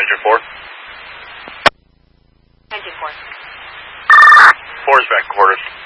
engine 4. Engine 4. 4 is back to quarters.